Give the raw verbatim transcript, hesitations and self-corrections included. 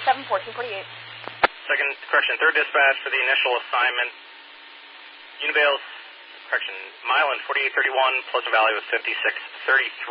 seven, fourteen forty-eight. Second, correction, third dispatch for the initial assignment. Univale's, correction, Milan forty-eight thirty-one, Pleasant Valley was fifty-six thirty-three.